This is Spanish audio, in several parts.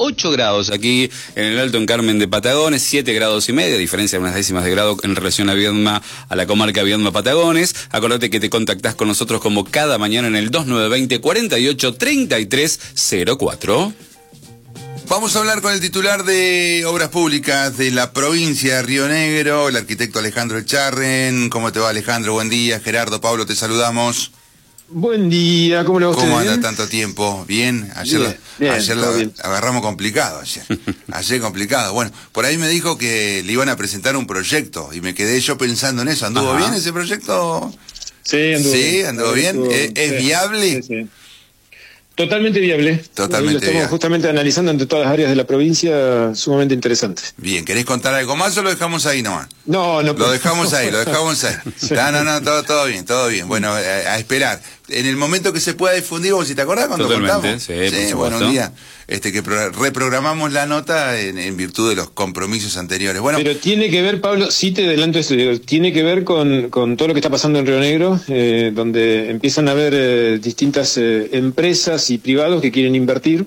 8 grados aquí en el Alto en Carmen de Patagones, 7 grados y medio, diferencia de unas décimas de grado en relación a Viedma, a la comarca Viedma Patagones. Acordate que te contactás con nosotros como cada mañana en el 2920 48 33 04. Vamos a hablar con el titular de Obras Públicas de la provincia de Río Negro, el arquitecto Alejandro Echarren. ¿Cómo te va, Alejandro? Buen día. Gerardo, Pablo, te saludamos. Buen día, ¿cómo le va a usted? ¿Cómo anda tanto tiempo? ¿Bien? Ayer bien. Agarramos complicado ayer. Ayer complicado. Bueno, por ahí me dijo que le iban a presentar un proyecto y me quedé yo pensando en eso. ¿Anduvo bien ese proyecto? Sí, anduvo bien. ¿Es viable? Sí. Totalmente viable. Totalmente lo estamos viable. justamente analizando entre todas las áreas de la provincia, sumamente interesante. Bien, ¿querés contar algo más o lo dejamos ahí nomás? No. Lo dejamos ahí. Sí. No, todo bien. Bueno, a esperar. En el momento que se pueda difundir, ¿vos si te acordás cuando contamos? Sí, por supuesto. Bueno, un día que reprogramamos la nota en virtud de los compromisos anteriores. Bueno, Pero tiene que ver, Pablo, sí te adelanto esto, tiene que ver con todo lo que está pasando en Río Negro, donde empiezan a haber distintas empresas y privados que quieren invertir.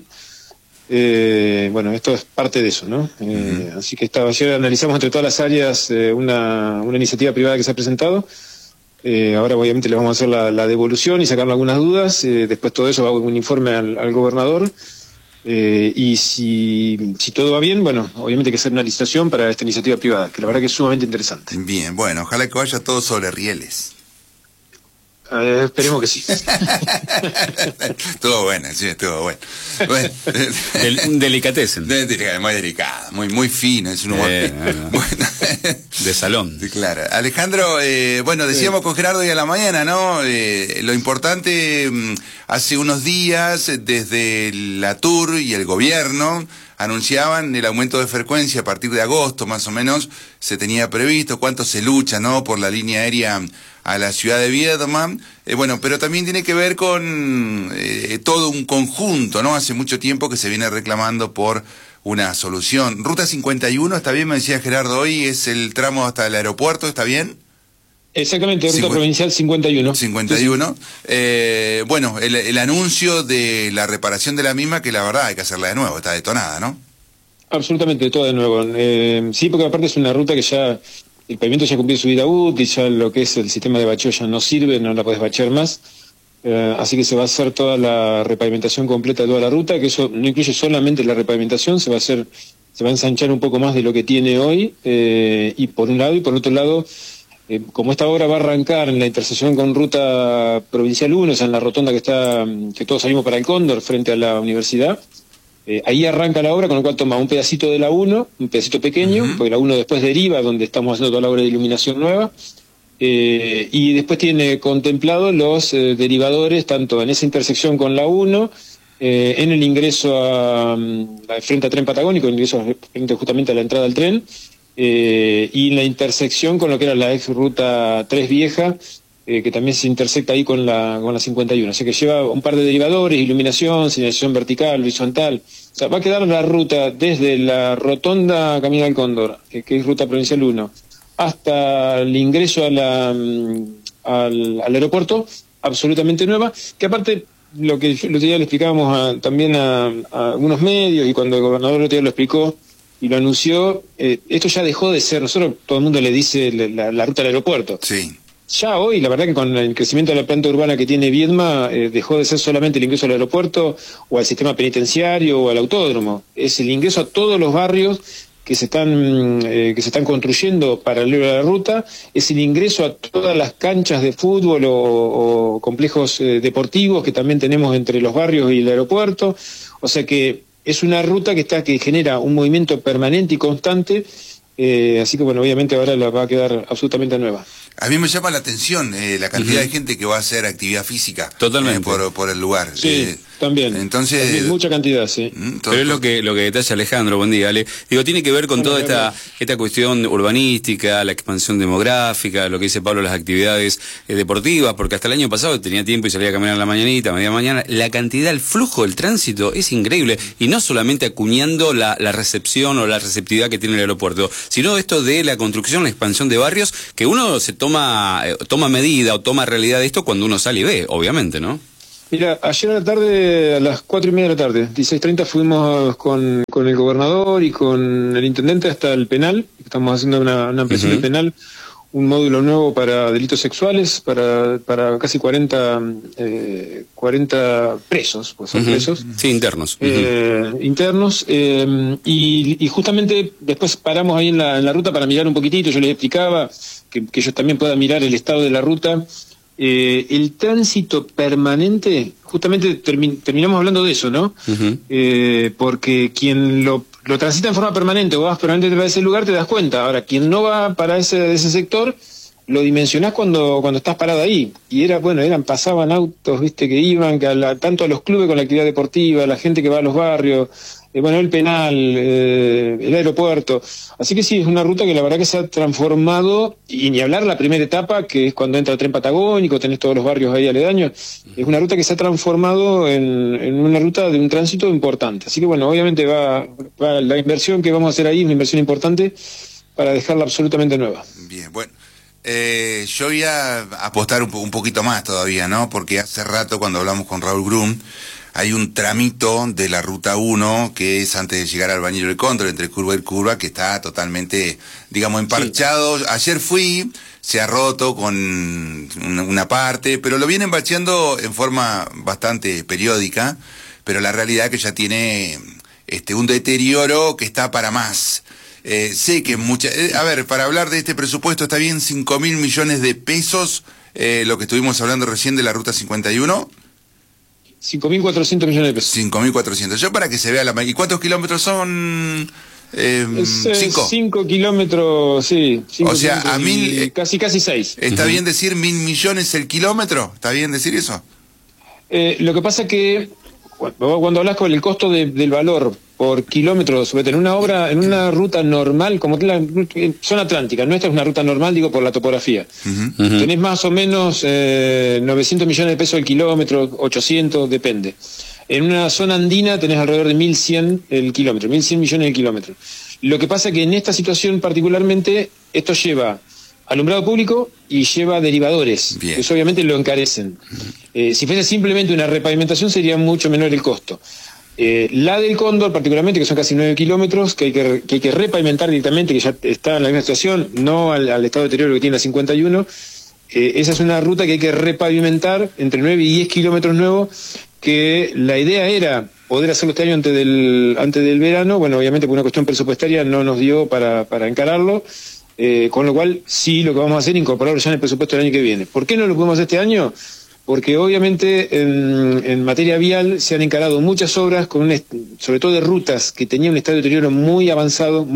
Bueno, esto es parte de eso, ¿no? Así que ayer analizamos entre todas las áreas una iniciativa privada que se ha presentado. Ahora obviamente le vamos a hacer la devolución y sacarle algunas dudas. Después todo eso va a un informe al gobernador. Y si todo va bien, bueno, obviamente hay que hacer una licitación para esta iniciativa privada, que la verdad que es sumamente interesante. bien, bueno, ojalá que vaya todo sobre rieles. Esperemos que sí. Estuvo bueno. Bueno, Delicatessen. muy delicado, muy fino, es un humor. Bueno. De salón. Claro. Alejandro, bueno, decíamos con Gerardo hoy a la mañana, ¿no? Lo importante, hace unos días, desde la TUR y el gobierno, anunciaban el aumento de frecuencia a partir de agosto, más o menos, se tenía previsto, cuánto se lucha, ¿no?, por la línea aérea a la ciudad de Viedma, bueno, pero también tiene que ver con todo un conjunto, ¿no? Hace mucho tiempo que se viene reclamando por una solución. Ruta 51, ¿está bien? Me decía Gerardo hoy, es el tramo hasta el aeropuerto, ¿está bien? Exactamente, ruta provincial 51. 51. Sí. Bueno, el anuncio de la reparación de la misma, que la verdad hay que hacerla de nuevo, está detonada, ¿no? Absolutamente, todo de nuevo. Sí, porque aparte es una ruta que ya, el pavimento ya cumplió su vida útil, ya lo que es el sistema de bacheo ya no sirve, no la podés bachear más. Así que se va a hacer toda la repavimentación completa de toda la ruta, que eso no incluye solamente la repavimentación, se va a ensanchar un poco más de lo que tiene hoy, y por un lado, y por otro lado, como esta obra va a arrancar en la intersección con ruta provincial 1, o sea, en la rotonda que todos salimos para el Cóndor, frente a la universidad, ahí arranca la obra, con lo cual toma un pedacito de la 1, un pedacito pequeño, porque la 1 después deriva, donde estamos haciendo toda la obra de iluminación nueva, y después tiene contemplado los derivadores, tanto en esa intersección con la 1, en el ingreso frente a Tren Patagónico, el ingreso frente justamente a la entrada del tren, y en la intersección con lo que era la ex ruta 3 vieja, que también se intersecta ahí con la 51. Así que lleva un par de derivadores, iluminación, señalización vertical, horizontal. O sea, va a quedar la ruta desde la rotonda Camino del Cóndor, que es ruta provincial 1, hasta el ingreso al aeropuerto, absolutamente nueva, que aparte, lo que el otro día le explicábamos también a algunos medios, y cuando el gobernador el otro día lo explicó y lo anunció, esto ya dejó de ser, nosotros todo el mundo le dice la ruta al aeropuerto. Sí. Ya hoy, la verdad que con el crecimiento de la planta urbana que tiene Viedma, dejó de ser solamente el ingreso al aeropuerto o al sistema penitenciario o al autódromo. Es el ingreso a todos los barrios que se están construyendo paralelo a la ruta, es el ingreso a todas las canchas de fútbol o complejos deportivos que también tenemos entre los barrios y el aeropuerto. O sea que es una ruta que genera un movimiento permanente y constante, así que bueno, obviamente ahora la va a quedar absolutamente nueva. A mí me llama la atención la cantidad de gente que va a hacer actividad física. Totalmente. Por el lugar. Sí, también. Entonces, también, mucha cantidad, sí. Pero es lo que detalla Alejandro, buen día, Ale. Digo, tiene que ver con toda esta cuestión urbanística, la expansión demográfica, lo que dice Pablo, las actividades deportivas, porque hasta el año pasado tenía tiempo y salía a caminar en la mañanita, media mañana. La cantidad, el flujo del tránsito es increíble. Y no solamente acuñando la recepción o la receptividad que tiene el aeropuerto, sino esto de la construcción, la expansión de barrios, que uno toma medida o toma realidad de esto cuando uno sale y ve, obviamente, ¿no? Mira, ayer a la tarde, a las 4:30 de la tarde, 16:30, fuimos con el gobernador y con el intendente hasta el penal. Estamos haciendo una ampliación del penal, un módulo nuevo para delitos sexuales, para casi 40 presos, pues son presos. Sí, internos. Internos, y justamente después paramos ahí en la ruta para mirar un poquitito. Yo les explicaba que ellos también puedan mirar el estado de la ruta. El tránsito permanente, justamente terminamos hablando de eso, ¿no? Porque quien lo transita en forma permanente o vas permanente para ese lugar, te das cuenta. Ahora, quien no va para ese sector, lo dimensionás cuando estás parado ahí. Y pasaban autos, viste, que iban, tanto a los clubes con la actividad deportiva, la gente que va a los barrios, el penal, el aeropuerto. Así que sí, es una ruta que la verdad que se ha transformado, y ni hablar la primera etapa, que es cuando entra el tren patagónico, tenés todos los barrios ahí aledaños. Es una ruta que se ha transformado en una ruta de un tránsito importante. Así que obviamente va la inversión que vamos a hacer ahí, es una inversión importante para dejarla absolutamente nueva. Bien, bueno. Yo voy a apostar un poquito más todavía, ¿no? Porque hace rato, cuando hablamos con Raúl Grum, hay un tramito de la Ruta 1, que es antes de llegar al Bañero del Cóndor, entre curva y curva, que está totalmente, digamos, emparchado. Sí. Ayer fui, se ha roto con una parte, pero lo vienen bacheando en forma bastante periódica, pero la realidad es que ya tiene un deterioro que está para más. Sé que para hablar de este presupuesto, ¿está bien 5.000 millones de pesos, lo que estuvimos hablando recién de la Ruta 51? 5.400 millones de pesos. 5.400. Yo, para que se vea ¿Y cuántos kilómetros son? 5. 5 kilómetros, sí. O sea, a 1.000... casi 6. ¿Está bien decir 1.000 millones el kilómetro? ¿Está bien decir eso? Lo que pasa que cuando hablas con el costo del valor por kilómetro, sobre en una obra, en una ruta normal, como la zona atlántica, nuestra es una ruta normal, digo, por la topografía. Tenés más o menos 900 millones de pesos el kilómetro, 800, depende. En una zona andina tenés alrededor de 1.100 el kilómetro, 1.100 millones el kilómetro. Lo que pasa que en esta situación particularmente, esto lleva alumbrado público y lleva derivadores, que eso obviamente lo encarecen. Si fuese simplemente una repavimentación, sería mucho menor el costo. La del Cóndor, particularmente, que son casi 9 kilómetros, que hay que repavimentar directamente, que ya está en la misma situación, no al estado de deterioro que tiene la 51. Esa es una ruta que hay que repavimentar entre 9 y 10 kilómetros nuevos, que la idea era poder hacerlo este año antes del verano. Obviamente por una cuestión presupuestaria no nos dio para encararlo, con lo cual sí, lo que vamos a hacer es incorporarlo ya en el presupuesto del año que viene. ¿Por qué no lo podemos hacer este año? Porque obviamente en materia vial se han encarado muchas obras, sobre todo de rutas que tenían un estado de deterioro muy avanzado,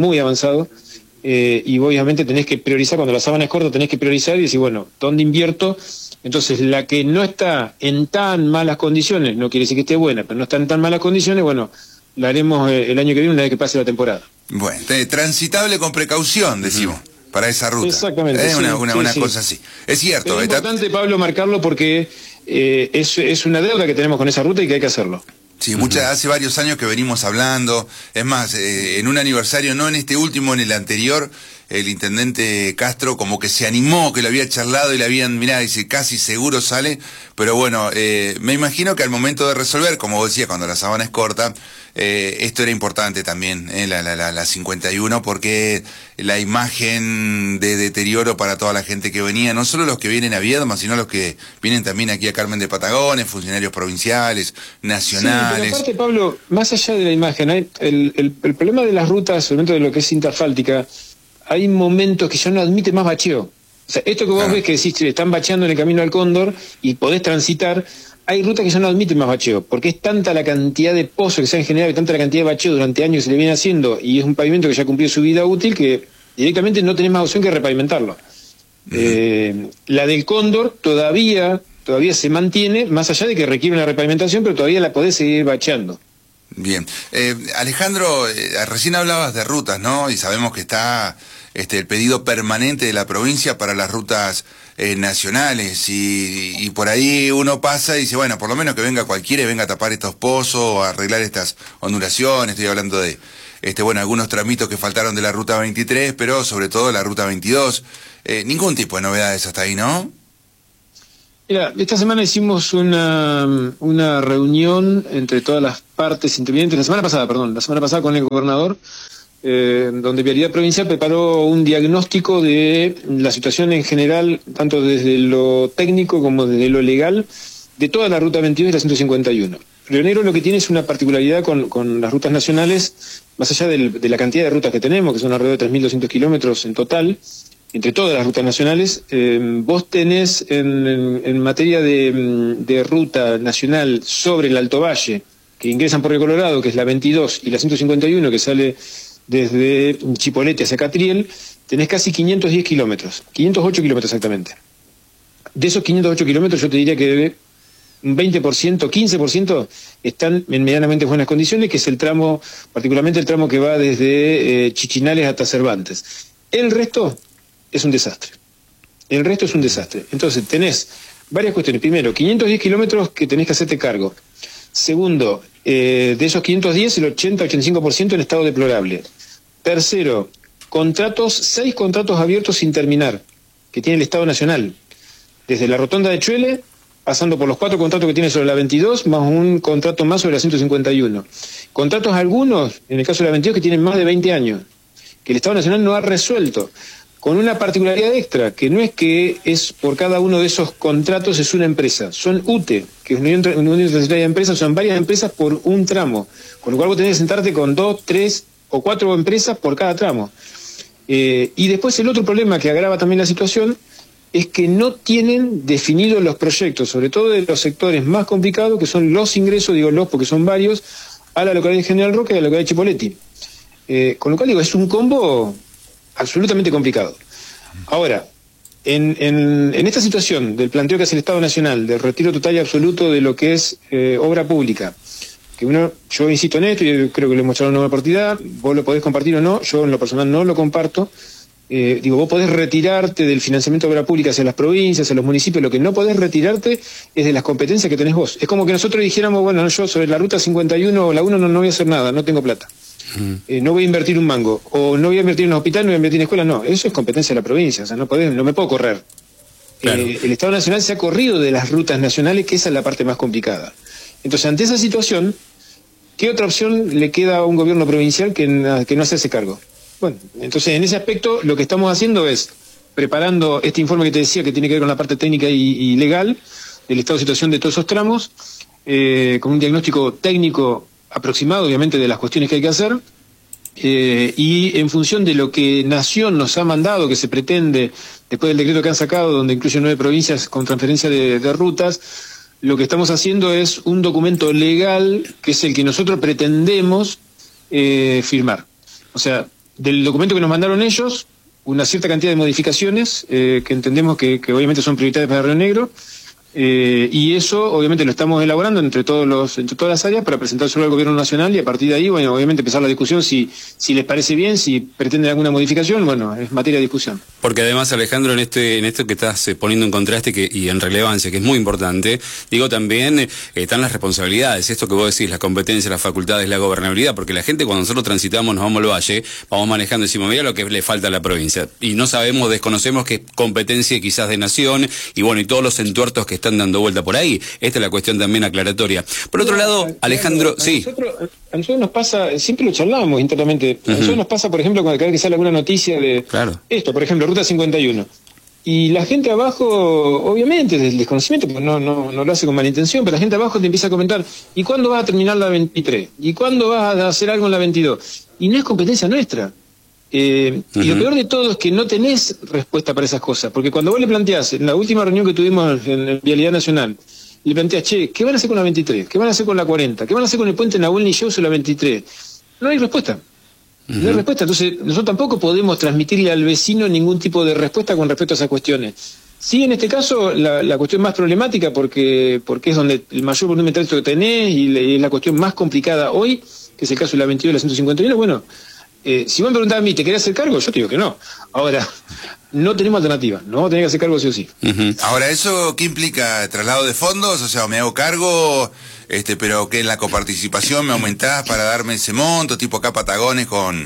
y obviamente tenés que priorizar. Cuando la sábana es corta, tenés que priorizar y decir, ¿dónde invierto? Entonces, la que no está en tan malas condiciones, no quiere decir que esté buena, pero no está en tan malas condiciones, la haremos el año que viene, una vez que pase la temporada. Bueno, transitable con precaución, decimos. Para esa ruta. Exactamente. Una cosa así. Es cierto. Pero es importante, Pablo, marcarlo porque es una deuda que tenemos con esa ruta y que hay que hacerlo. Sí, hace varios años que venimos hablando. Es más, en un aniversario, no en este último, en el anterior, el intendente Castro como que se animó, que lo había charlado y le habían, dice, casi seguro sale. Pero me imagino que al momento de resolver, como vos decías, cuando la sábana es corta, esto era importante también, la 51, porque la imagen de deterioro para toda la gente que venía, no solo los que vienen a Viedma, sino los que vienen también aquí a Carmen de Patagones, funcionarios provinciales, nacionales. Sí, pero aparte, Pablo, más allá de la imagen, el problema de las rutas, sobre de lo que es interfáltica, hay momentos que ya no admite más bacheo. O sea, esto que vos ves que decís, están bacheando en el camino al Cóndor y podés transitar, hay rutas que ya no admiten más bacheo, porque es tanta la cantidad de pozos que se han generado y tanta la cantidad de bacheo durante años que se le viene haciendo, y es un pavimento que ya cumplió su vida útil, que directamente no tenés más opción que repavimentarlo. La del Cóndor todavía se mantiene, más allá de que requiere una repavimentación, pero todavía la podés seguir bacheando. Bien. Alejandro, recién hablabas de rutas, ¿no? Y sabemos que está el pedido permanente de la provincia para las rutas nacionales, y por ahí uno pasa y dice, por lo menos que venga cualquiera y venga a tapar estos pozos, a arreglar estas ondulaciones. Estoy hablando de algunos tramitos que faltaron de la ruta 23, pero sobre todo la ruta 22. Ningún tipo de novedades hasta ahí, ¿no? Mira, esta semana hicimos una reunión entre todas las partes intervinientes, la semana pasada con el gobernador, donde Vialidad Provincial preparó un diagnóstico de la situación en general, tanto desde lo técnico como desde lo legal, de toda la Ruta 22 y la 151. Río Negro lo que tiene es una particularidad con las rutas nacionales, más allá de la cantidad de rutas que tenemos, que son alrededor de 3.200 kilómetros en total, entre todas las rutas nacionales. Vos tenés en materia de ruta nacional sobre el Alto Valle, que ingresan por Río Colorado, que es la 22, y la 151, que sale desde Chipolete hacia Catriel, tenés casi 510 kilómetros, 508 kilómetros exactamente. De esos 508 kilómetros yo te diría que un 20%, 15% están en medianamente buenas condiciones, que es el tramo, particularmente el tramo que va desde Chichinales hasta Cervantes. El resto es un desastre. El resto es un desastre. Entonces tenés varias cuestiones. Primero, 510 kilómetros que tenés que hacerte cargo. Segundo, de esos 510, el 80-85% en estado deplorable. Tercero, 6 contratos abiertos sin terminar, que tiene el Estado Nacional. Desde la rotonda de Chuele, pasando por los 4 contratos que tiene sobre la 22, más un contrato más sobre la 151. Contratos algunos, en el caso de la 22, que tienen más de 20 años, que el Estado Nacional no ha resuelto, con una particularidad extra, que no es que es por cada uno de esos contratos es una empresa, son UTE, que es Unión Transitoria de Empresas, son varias empresas por un tramo, con lo cual vos tenés que sentarte con 2, 3 o 4 empresas por cada tramo. Y después el otro problema que agrava también la situación es que no tienen definidos los proyectos, sobre todo de los sectores más complicados, que son los ingresos, digo los porque son varios, a la localidad de General Roca y a la localidad de Chipoleti. Con lo cual digo, es un combo absolutamente complicado. Ahora, en esta situación del planteo que hace el Estado Nacional, del retiro total y absoluto de lo que es obra pública, que yo insisto en esto y creo que le he mostrado una nueva oportunidad, vos lo podés compartir o no, yo en lo personal no lo comparto. Vos podés retirarte del financiamiento de obra pública hacia las provincias, hacia los municipios, lo que no podés retirarte es de las competencias que tenés vos. Es como que nosotros dijéramos, bueno, yo sobre la ruta 51 o la 1 no voy a hacer nada, no tengo plata. No voy a invertir un mango, o no voy a invertir en un hospital, no voy a invertir en escuelas, no, eso es competencia de la provincia, o sea, no me puedo correr. Claro. El Estado Nacional se ha corrido de las rutas nacionales, que esa es la parte más complicada. Entonces, ante esa situación, ¿qué otra opción le queda a un gobierno provincial que no hacerse cargo? Bueno, entonces en ese aspecto lo que estamos haciendo es preparando este informe que te decía, que tiene que ver con la parte técnica y legal del estado de situación de todos esos tramos, con un diagnóstico técnico aproximado, obviamente, de las cuestiones que hay que hacer, y en función de lo que Nación nos ha mandado, que se pretende, después del decreto que han sacado, donde incluye 9 provincias con transferencia de rutas, lo que estamos haciendo es un documento legal, que es el que nosotros pretendemos firmar. O sea, del documento que nos mandaron ellos, una cierta cantidad de modificaciones que entendemos que obviamente son prioritarias para Río Negro, y eso obviamente lo estamos elaborando entre todas las áreas para presentárselo al gobierno nacional, y a partir de ahí, bueno, obviamente empezar la discusión si les parece bien, si pretenden alguna modificación, bueno, es materia de discusión. Porque además, Alejandro, en esto que estás poniendo en contraste y en relevancia, que es muy importante, digo, también están las responsabilidades, esto que vos decís, las competencias, las facultades, la gobernabilidad, porque la gente, cuando nosotros transitamos, nos vamos al valle, vamos manejando y decimos, mira lo que le falta a la provincia, y no sabemos, desconocemos que es competencia quizás de Nación, y bueno, y todos los entuertos que están dando vuelta por ahí. Esta es la cuestión también aclaratoria. Por otro lado, Alejandro, sí. A nosotros nos pasa, siempre lo charlamos internamente, a nosotros nos pasa, por ejemplo, cada vez que sale alguna noticia de esto, por ejemplo, Ruta 51. Y la gente abajo, obviamente, desde el desconocimiento, pues no lo hace con mala intención, pero la gente abajo te empieza a comentar, ¿y cuándo vas a terminar la 23? ¿Y cuándo vas a hacer algo en la 22? Y no es competencia nuestra. Y lo peor de todo es que no tenés respuesta para esas cosas, porque cuando vos le planteás, en la última reunión que tuvimos en Vialidad Nacional, le planteás, che, ¿qué van a hacer con la 23? ¿Qué van a hacer con la 40? ¿Qué van a hacer con el puente Nahuel Nilleu sobre la 23? No hay respuesta. No hay respuesta. Entonces, nosotros tampoco podemos transmitirle al vecino ningún tipo de respuesta con respecto a esas cuestiones. Sí, en este caso, la cuestión más problemática, porque es donde el mayor volumen de tránsito que tenés, y la cuestión más complicada hoy, que es el caso de la 22 y la 151, bueno, si vos me preguntás a mí, ¿te querés hacer cargo? Yo te digo que no. Ahora, no tenemos alternativa, no tenés que hacer cargo sí o sí. Ahora, ¿eso qué implica? ¿Traslado de fondos? O sea, me hago cargo, pero que en la coparticipación me aumentás para darme ese monto, tipo acá Patagones con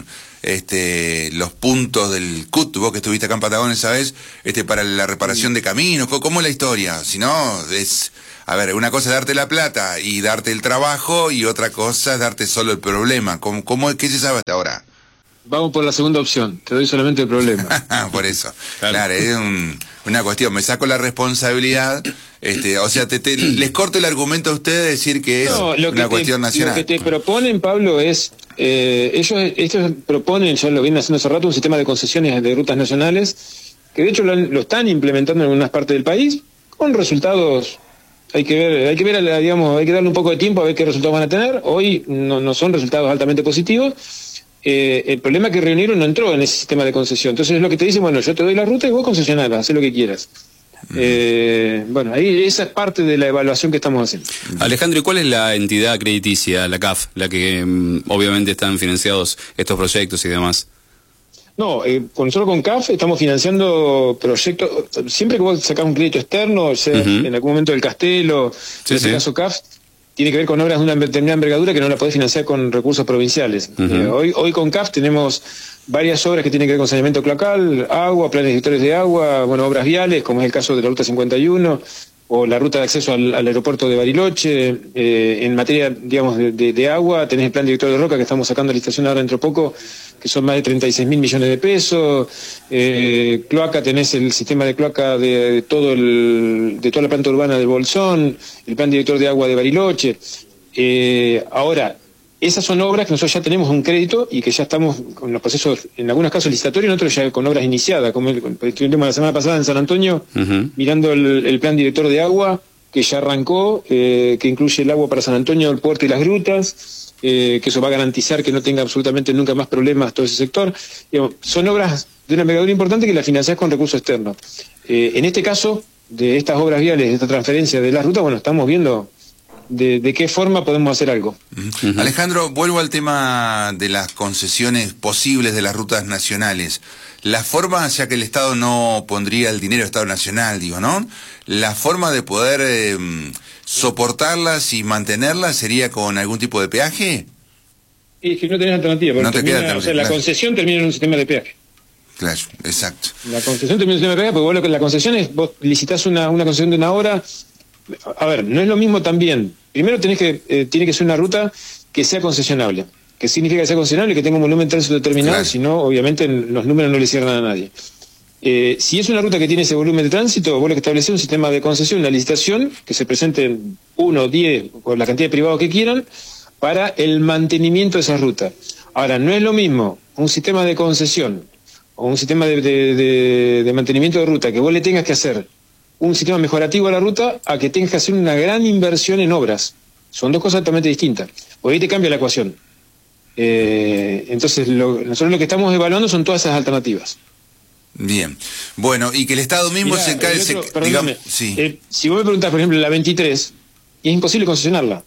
los puntos del CUT, vos que estuviste acá en Patagones, ¿sabés? Para la reparación de caminos, ¿cómo es la historia? Si no, a ver, una cosa es darte la plata y darte el trabajo, y otra cosa es darte solo el problema. ¿Qué se sabe hasta ahora? Vamos por la segunda opción, te doy solamente el problema. Por eso, claro, es una cuestión, me saco la responsabilidad, o sea, les corto el argumento a ustedes de decir que es una cuestión nacional. Lo que te proponen, Pablo, es, ellos proponen, ya lo vienen haciendo hace rato, un sistema de concesiones de rutas nacionales, que de hecho lo están implementando en algunas partes del país, con resultados, hay que ver, digamos, hay que darle un poco de tiempo a ver qué resultados van a tener. Hoy no son resultados altamente positivos. El problema es que Río Negro no entró en ese sistema de concesión. Entonces es lo que te dicen, bueno, yo te doy la ruta y vos concesionala, haz lo que quieras. Bueno, ahí esa es parte de la evaluación que estamos haciendo. Alejandro, ¿y cuál es la entidad crediticia, la CAF, la que obviamente están financiados estos proyectos y demás? No, nosotros con CAF estamos financiando proyectos, siempre que vos sacás un crédito externo, sea en algún momento del Castelo, en este caso CAF, tiene que ver con obras de una determinada envergadura que no la podés financiar con recursos provinciales. Hoy con CAF tenemos varias obras que tienen que ver con saneamiento cloacal, agua, planes directores de agua, bueno, obras viales, como es el caso de la Ruta 51, o la ruta de acceso al aeropuerto de Bariloche. En materia, digamos, de agua, tenés el plan director de Roca, que estamos sacando a licitación ahora dentro de poco, que son más de 36.000 millones de pesos. Cloaca, tenés el sistema de cloaca de toda la planta urbana del Bolsón, el plan director de agua de Bariloche. Ahora, esas son obras que nosotros ya tenemos un crédito y que ya estamos con los procesos, en algunos casos licitatorios, en otros ya con obras iniciadas, como estuvimos la semana pasada en San Antonio, mirando el plan director de agua, que ya arrancó, que incluye el agua para San Antonio, el puerto y las grutas, que eso va a garantizar que no tenga absolutamente nunca más problemas todo ese sector. Digamos, son obras de una envergadura importante que las financiás con recursos externos. En este caso, de estas obras viales, de esta transferencia de las rutas, bueno, estamos viendo de qué forma podemos hacer algo. Alejandro, vuelvo al tema de las concesiones posibles de las rutas nacionales. La forma, ya que el Estado no pondría el dinero, Estado Nacional, digo, ¿no? La forma de poder soportarlas y mantenerlas sería con algún tipo de peaje. Y que no tenés alternativa. No te queda alternativa. O sea, la concesión termina en un sistema de peaje. Claro, exacto. La concesión termina en un sistema de peaje, porque la concesión es, vos licitás una concesión de una hora. A ver, no es lo mismo también. Primero tiene que ser una ruta que sea concesionable. ¿Qué significa que sea concesionable? Que tenga un volumen de tránsito determinado, claro. Si no, obviamente los números no le cierran a nadie. Si es una ruta que tiene ese volumen de tránsito, vos lo que establecés un sistema de concesión, una licitación, que se presenten 1, 10 o la cantidad de privados que quieran, para el mantenimiento de esa ruta. Ahora, no es lo mismo un sistema de concesión o un sistema de mantenimiento de ruta que vos le tengas que hacer un sistema mejorativo a la ruta a que tengas que hacer una gran inversión en obras. Son dos cosas totalmente distintas. Por ahí te cambia la ecuación. Entonces, nosotros lo que estamos evaluando son todas esas alternativas. Bien. Bueno, y que el Estado mismo se encargue... Perdóname, si vos me preguntás, por ejemplo, la 23, y es imposible concesionarla.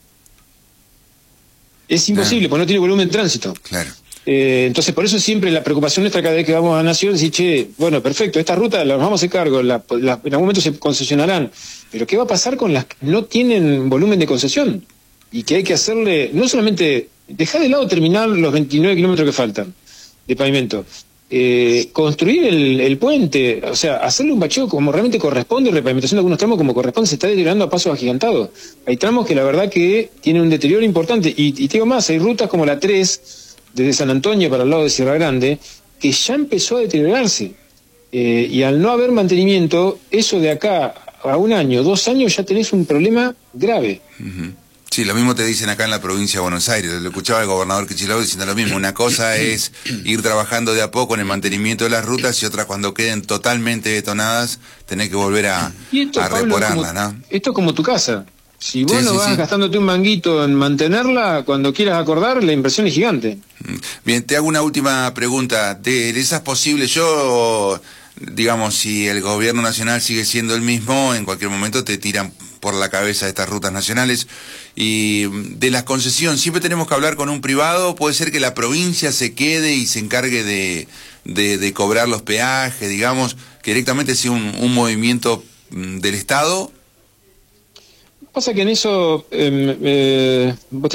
Es imposible, porque no tiene volumen de tránsito. Claro. Entonces, por eso siempre la preocupación nuestra cada vez que vamos a Nación es decir, che, bueno, perfecto, esta ruta la vamos a hacer cargo, en algún momento se concesionarán, pero ¿qué va a pasar con las que no tienen volumen de concesión? Y que hay que hacerle, no solamente, dejar de lado terminar los 29 kilómetros que faltan de pavimento, construir el puente, o sea, hacerle un bacheo como realmente corresponde, repavimentación de algunos tramos como corresponde, se está deteriorando a pasos agigantados. Hay tramos que la verdad que tienen un deterioro importante, y te digo más, hay rutas como la 3, desde San Antonio para el lado de Sierra Grande, que ya empezó a deteriorarse. Y al no haber mantenimiento, eso de acá a 1 año, 2 años, ya tenés un problema grave. Sí, lo mismo te dicen acá en la provincia de Buenos Aires. Lo escuchaba el gobernador Kicillof diciendo lo mismo. Una cosa es ir trabajando de a poco en el mantenimiento de las rutas, y otra, cuando queden totalmente detonadas, tener que volver a repararlas, ¿no? Esto es como tu casa. Si vos no vas gastándote un manguito en mantenerla, cuando quieras acordar, la inversión es gigante. Bien, te hago una última pregunta. De esas posibles, yo, digamos, si el gobierno nacional sigue siendo el mismo, en cualquier momento te tiran por la cabeza estas rutas nacionales. Y de las concesiones, siempre tenemos que hablar con un privado. Puede ser que la provincia se quede y se encargue de cobrar los peajes, digamos, que directamente sea un movimiento del Estado. Pasa que en eso vos tenés que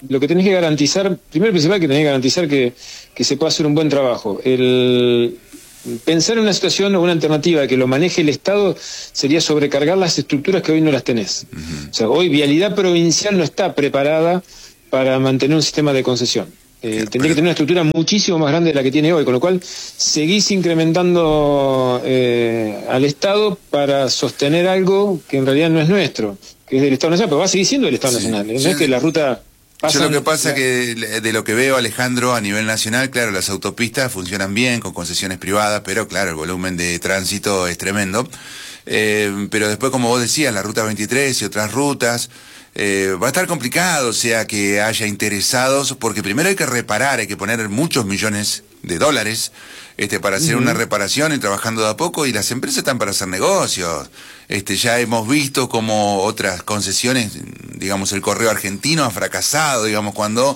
lo que tenés que garantizar, primero y principal, que tenés que garantizar que se pueda hacer un buen trabajo. Pensar en una situación o una alternativa que lo maneje el Estado sería sobrecargar las estructuras que hoy no las tenés. O sea, hoy Vialidad Provincial no está preparada para mantener un sistema de concesión. Tendría que tener una estructura muchísimo más grande de la que tiene hoy, con lo cual seguís incrementando al Estado para sostener algo que en realidad no es nuestro, que es del Estado Nacional, pero va a seguir siendo del Estado Nacional. No es que la ruta... Yo lo que pasa es que de lo que veo, Alejandro, a nivel nacional, claro, las autopistas funcionan bien con concesiones privadas, pero claro, el volumen de tránsito es tremendo. Pero después, como vos decías, la ruta 23 y otras rutas, va a estar complicado, o sea, que haya interesados, porque primero hay que reparar, hay que poner muchos millones de dólares para hacer una reparación y trabajando de a poco, y las empresas están para hacer negocios. Ya hemos visto como otras concesiones, digamos, el Correo Argentino ha fracasado, digamos, cuando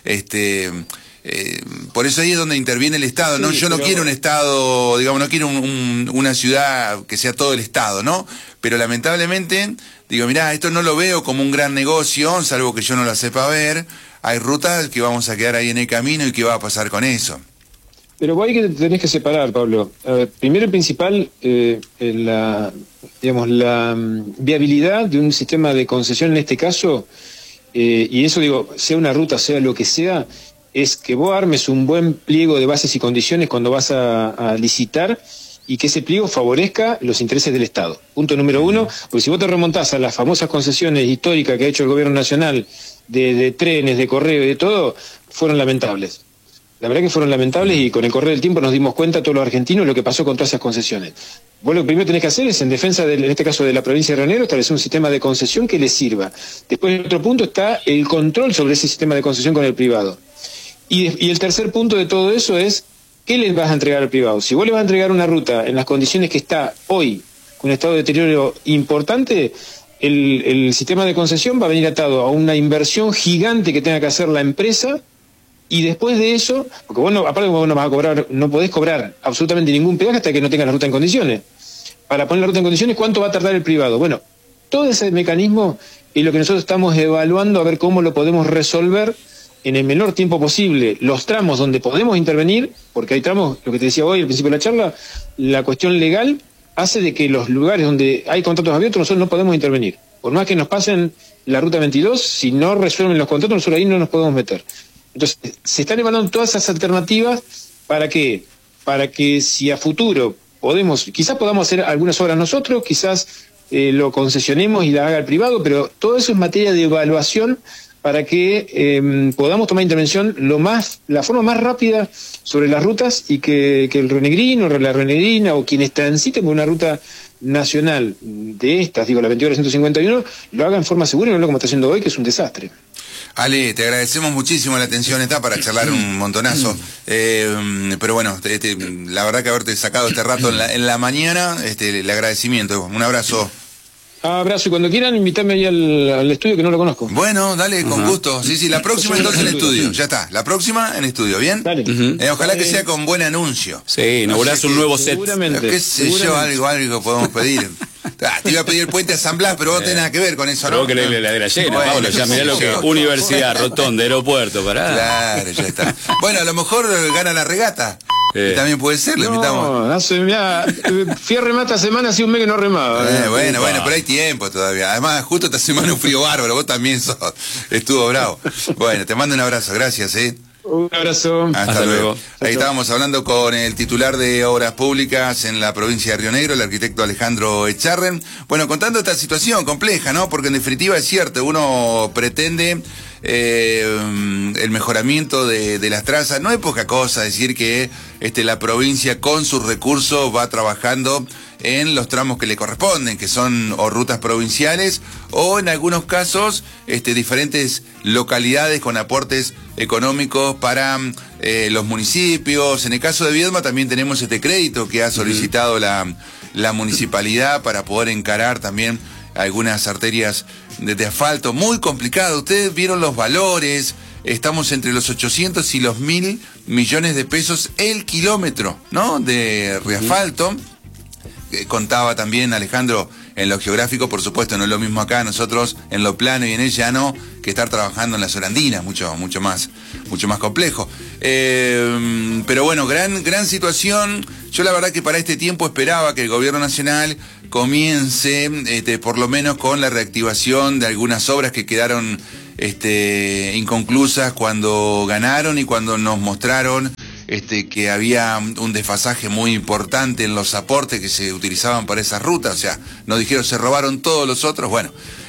por eso ahí es donde interviene el Estado, ¿no? Yo no quiero un Estado, digamos, no quiero una ciudad que sea todo el Estado, ¿no? Pero lamentablemente, digo, mirá, esto no lo veo como un gran negocio, salvo que yo no la sepa ver. Hay rutas que vamos a quedar ahí en el camino y qué va a pasar con eso. Pero vos ahí que tenés que separar, Pablo. Primero y principal, la viabilidad de un sistema de concesión en este caso, y eso digo, sea una ruta, sea lo que sea, es que vos armes un buen pliego de bases y condiciones cuando vas a licitar y que ese pliego favorezca los intereses del Estado. Punto número uno, porque si vos te remontás a las famosas concesiones históricas que ha hecho el gobierno nacional de trenes, de correo y de todo, fueron lamentables. La verdad que fueron lamentables y con el correr del tiempo nos dimos cuenta todos los argentinos lo que pasó con todas esas concesiones. Vos lo que primero tenés que hacer es, en defensa, en este caso de la provincia de Río Negro, establecer un sistema de concesión que les sirva. Después, en otro punto, está el control sobre ese sistema de concesión con el privado. Y el tercer punto de todo eso es, ¿qué les vas a entregar al privado? Si vos le vas a entregar una ruta en las condiciones que está hoy, con un estado de deterioro importante, el sistema de concesión va a venir atado a una inversión gigante que tenga que hacer la empresa. Y después de eso, porque vos no, aparte vos no vas a cobrar, no podés cobrar absolutamente ningún peaje hasta que no tengas la ruta en condiciones. Para poner la ruta en condiciones, ¿cuánto va a tardar el privado? Bueno, todo ese mecanismo es lo que nosotros estamos evaluando a ver cómo lo podemos resolver en el menor tiempo posible. Los tramos donde podemos intervenir, porque hay tramos, lo que te decía hoy al principio de la charla, la cuestión legal hace de que los lugares donde hay contratos abiertos nosotros no podemos intervenir. Por más que nos pasen la ruta 22, si no resuelven los contratos, nosotros ahí no nos podemos meter. Entonces, se están evaluando todas esas alternativas. ¿Para qué? Para que si a futuro quizás podamos hacer algunas obras nosotros, quizás lo concesionemos y la haga el privado, pero todo eso es materia de evaluación para que podamos tomar intervención la forma más rápida sobre las rutas y que el rionegrino, la rionegrina o quienes transiten por una ruta nacional de estas, digo, la 21.151, lo haga en forma segura y no lo como está haciendo hoy, que es un desastre. Ale, te agradecemos muchísimo la atención, está para charlar un montonazo, pero bueno, la verdad que haberte sacado este rato en la mañana, el agradecimiento, un abrazo. Abrazo, y cuando quieran invitarme ahí al estudio que no lo conozco. Bueno, dale, con gusto. Sí, la próxima entonces en estudio, ya está, la próxima en estudio, ¿bien? Dale. Ojalá que sea con buen anuncio. Sí, inaugurás un nuevo set. Seguramente. Qué sé yo, algo podemos pedir. Te iba a pedir el puente a San Blas, pero vos tenés nada que ver con eso, pero ¿no? que la heladera llena, Bueno, Pablo, ya mirá lo que universidad, rotonda, aeropuerto, pará. Claro, ya está. Bueno, a lo mejor gana la regata. También puede ser, le invitamos. Fui a remar esta semana, hace un mes que no remaba. Bueno, pero hay tiempo todavía. Además, justo esta semana un frío bárbaro, vos también estuvo bravo. Bueno, te mando un abrazo, gracias, Un abrazo. Hasta luego. Ahí estábamos hablando con el titular de Obras Públicas en la provincia de Río Negro, el arquitecto Alejandro Echarren. Bueno, contando esta situación compleja, ¿no? Porque en definitiva es cierto, uno pretende el mejoramiento de las trazas. No es poca cosa decir que la provincia con sus recursos va trabajando en los tramos que le corresponden, que son o rutas provinciales o en algunos casos diferentes localidades con aportes económicos para los municipios. En el caso de Viedma también tenemos este crédito que ha solicitado la municipalidad para poder encarar también algunas arterias de asfalto. Muy complicado, ustedes vieron los valores, estamos entre los 800 y los 1.000 millones de pesos el kilómetro, ¿no? De reasfalto. Contaba también Alejandro en lo geográfico, por supuesto, no es lo mismo acá nosotros en lo plano y en el llano que estar trabajando en las horandinas, mucho más complejo. Pero bueno, gran situación. Yo la verdad que para este tiempo esperaba que el gobierno nacional comience, por lo menos con la reactivación de algunas obras que quedaron inconclusas cuando ganaron y cuando nos mostraron que había un desfasaje muy importante en los aportes que se utilizaban para esas rutas. O sea, nos dijeron se robaron todos los otros. Bueno,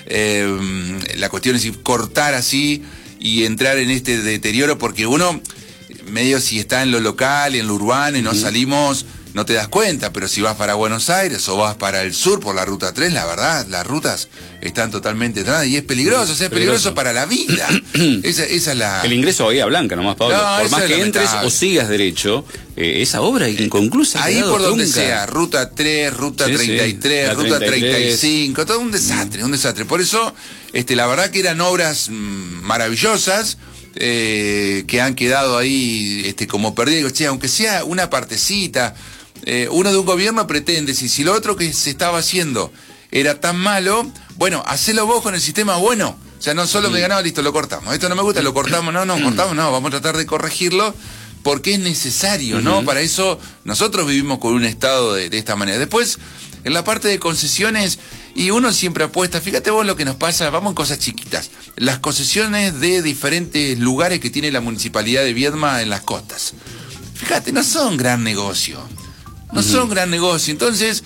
la cuestión es cortar así y entrar en este deterioro, porque uno medio si está en lo local, en lo urbano y no salimos, no te das cuenta, pero si vas para Buenos Aires o vas para el sur por la Ruta 3, la verdad, las rutas están totalmente atrás y es peligroso, o sea, es peligroso para la vida. Esa es la... El ingreso a Bahía Blanca nomás, Pablo. No, por más que entres o sigas derecho, esa obra inconclusa. Ahí por donde sea, Ruta 3, Ruta 33, Ruta 35, todo un desastre. Por eso, la verdad que eran obras maravillosas, que han quedado ahí como perdidas. Che, aunque sea una partecita, uno de un gobierno pretende, si lo otro que se estaba haciendo era tan malo, bueno, hacelo vos con el sistema bueno. O sea, no solo me ganaba, listo, lo cortamos. Esto no me gusta, lo cortamos, cortamos, vamos a tratar de corregirlo porque es necesario, ¿no? Para eso nosotros vivimos con un estado de esta manera. Después, en la parte de concesiones, y uno siempre apuesta, fíjate vos lo que nos pasa, vamos en cosas chiquitas. Las concesiones de diferentes lugares que tiene la Municipalidad de Viedma en las costas. Fíjate, no son gran negocio. No son gran negocio. Entonces,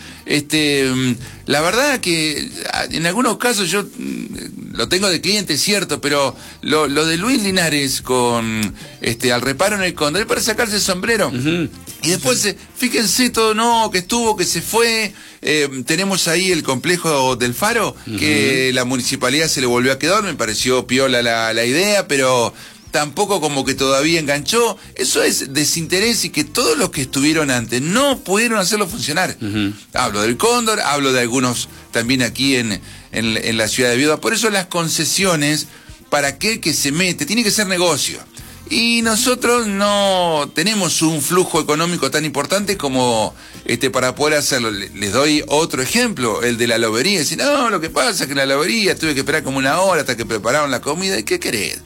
la verdad que en algunos casos yo lo tengo de cliente, cierto, pero lo de Luis Linares con al reparo en el Cóndor es para sacarse el sombrero. Y después, fíjense todo, que estuvo, que se fue. Tenemos ahí el complejo del Faro, que la municipalidad se le volvió a quedar. Me pareció piola la idea, pero tampoco como que todavía enganchó. Eso es desinterés y que todos los que estuvieron antes no pudieron hacerlo funcionar. Hablo del Cóndor, hablo de algunos también aquí en la ciudad de Viedma. Por eso las concesiones, para aquel que se mete, tiene que ser negocio. Y nosotros no tenemos un flujo económico tan importante como para poder hacerlo. Les doy otro ejemplo, el de la lobería. Dicen, no, lo que pasa es que en la lobería tuve que esperar como una hora hasta que prepararon la comida. ¿Y qué querés?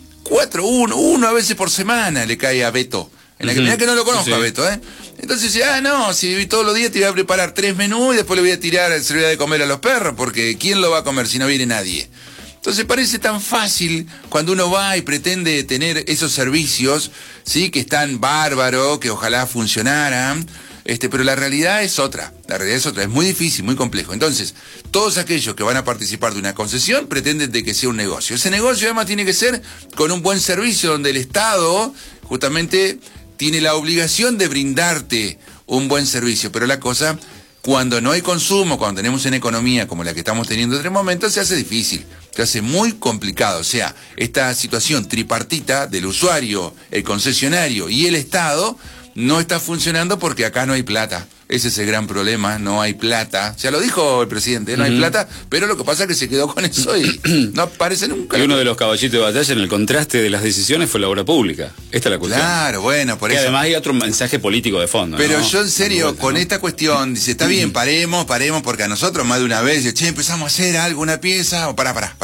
1 a veces por semana le cae a Beto. En la que mirá que no lo conozco a Beto, Entonces dice, si todos los días te voy a preparar 3 menús y después le voy a tirar el servicio de comer a los perros, porque ¿quién lo va a comer si no viene nadie? Entonces parece tan fácil cuando uno va y pretende tener esos servicios, sí, que están bárbaros, que ojalá funcionaran, pero la realidad es otra. Es muy difícil, muy complejo. Entonces, todos aquellos que van a participar de una concesión pretenden de que sea un negocio. Ese negocio además tiene que ser con un buen servicio donde el Estado justamente tiene la obligación de brindarte un buen servicio. Pero la cosa, cuando no hay consumo, cuando tenemos una economía como la que estamos teniendo en este momento, se hace difícil. Se hace muy complicado. O sea, esta situación tripartita del usuario, el concesionario y el Estado no está funcionando porque acá no hay plata. Ese es el gran problema, no hay plata. Ya lo dijo el presidente, no hay plata, pero lo que pasa es que se quedó con eso y no aparece nunca. Y uno de los caballitos de batalla en el contraste de las decisiones fue la obra pública. Esta es la cuestión. Claro, bueno, por y eso. Además hay otro mensaje político de fondo. Pero ¿no? yo en serio, con esta cuestión, dice, está bien, paremos, porque a nosotros más de una vez, che, empezamos a hacer algo, una pieza, o pará.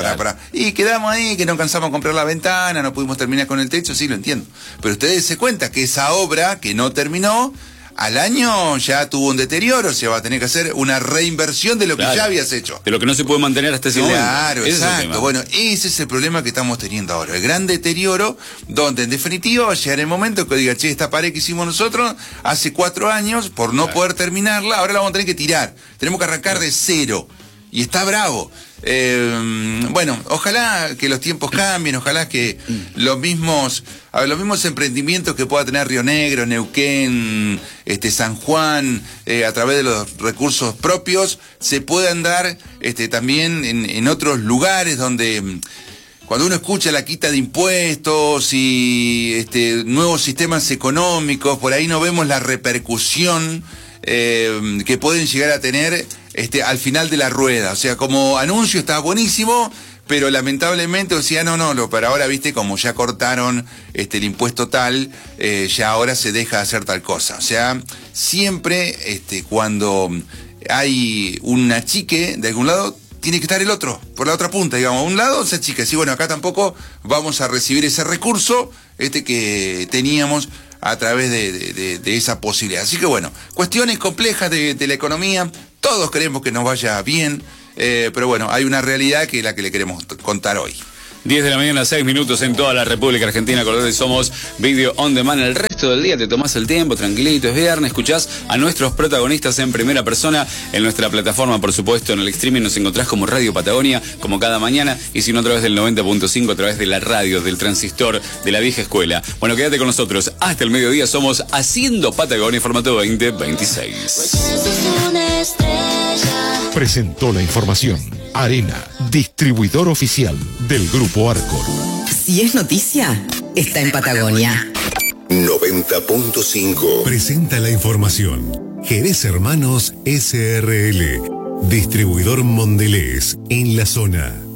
Y quedamos ahí, que no alcanzamos a comprar la ventana, no pudimos terminar con el techo, sí, lo entiendo. Pero ustedes se cuenta que esa obra que no terminó, al año ya tuvo un deterioro, o sea, va a tener que hacer una reinversión de lo que ya habías hecho. De lo que no se puede mantener hasta ese momento. Claro, exacto. Bueno, ese es el problema que estamos teniendo ahora. El gran deterioro, donde en definitiva va a llegar el momento que diga, che, esta pared que hicimos nosotros hace 4 años, por no poder terminarla, ahora la vamos a tener que tirar. Tenemos que arrancar de cero. Y está bravo. Bueno, ojalá que los tiempos cambien, ojalá que los mismos emprendimientos que pueda tener Río Negro, Neuquén, San Juan, a través de los recursos propios, se puedan dar también en otros lugares donde, cuando uno escucha la quita de impuestos y nuevos sistemas económicos, por ahí no vemos la repercusión que pueden llegar a tener al final de la rueda. O sea, como anuncio está buenísimo, pero lamentablemente, o sea, no, pero ahora, viste, como ya cortaron el impuesto tal, ya ahora se deja de hacer tal cosa. O sea, siempre cuando hay un achique de algún lado, tiene que estar el otro, por la otra punta, digamos. A un lado se achica. Sí, bueno, acá tampoco vamos a recibir ese recurso que teníamos a través de esa posibilidad. Así que bueno, cuestiones complejas de la economía, todos queremos que nos vaya bien, pero bueno, hay una realidad que es la que le queremos contar hoy. 10 de la mañana, 6 minutos en toda la República Argentina. Acordate, somos Video On Demand. El resto del día te tomás el tiempo, tranquilito, es viernes, escuchás a nuestros protagonistas en primera persona en nuestra plataforma, por supuesto, en el streaming nos encontrás como Radio Patagonia, como cada mañana, y si no, a través del 90.5, a través de la radio, del transistor, de la vieja escuela. Bueno, quédate con nosotros. Hasta el mediodía somos Haciendo Patagonia, formato 2026. Presentó la información Arena, distribuidor oficial del Grupo Arcor. Si es noticia, está en Patagonia. 90.5. Presenta la información Jerez Hermanos SRL, distribuidor Mondelez en la zona.